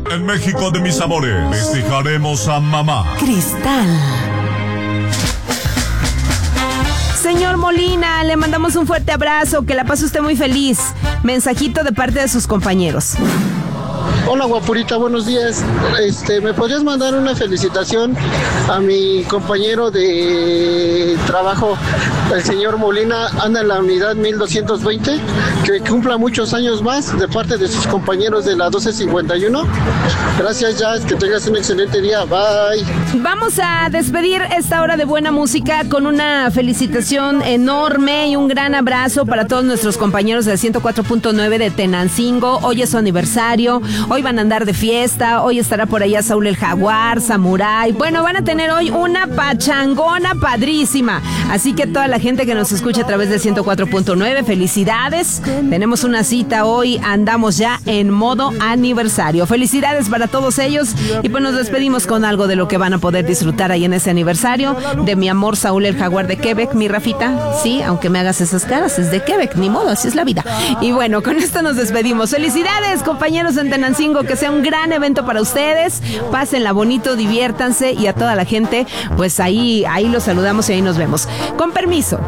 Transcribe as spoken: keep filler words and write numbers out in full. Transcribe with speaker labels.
Speaker 1: En México de mis amores, festejaremos a mamá.
Speaker 2: Cristal. Señor Molina, le mandamos un fuerte abrazo, que la pase usted muy feliz. Mensajito de parte de sus compañeros.
Speaker 3: Hola guapurita, buenos días. Este, ¿me podrías mandar una felicitación a mi compañero de trabajo, el señor Molina, anda en la unidad mil doscientos veinte, que cumpla muchos años más de parte de sus compañeros de la doce cincuenta y uno? Gracias, Jazz, que tengas un excelente día. Bye.
Speaker 2: Vamos a despedir esta hora de buena música con una felicitación enorme y un gran abrazo para todos nuestros compañeros del ciento cuatro punto nueve de Tenancingo. Hoy es su aniversario. Hoy van a andar de fiesta, hoy estará por allá Saúl el Jaguar, Samurai. Bueno, van a tener hoy una pachangona padrísima. Así que toda la gente que nos escucha a través del ciento cuatro punto nueve, felicidades. Tenemos una cita hoy, andamos ya en modo aniversario. Felicidades para todos ellos. Y pues nos despedimos con algo de lo que van a poder disfrutar ahí en ese aniversario. De mi amor Saúl el Jaguar de Quebec, mi Rafita. Sí, aunque me hagas esas caras, es de Quebec, ni modo, así es la vida. Y bueno, con esto nos despedimos. Felicidades, compañeros en Tenancingo, que sea un gran evento para ustedes. Pásenla bonito, diviértanse, y a toda la gente, pues ahí, ahí los saludamos y ahí nos vemos. Con permiso.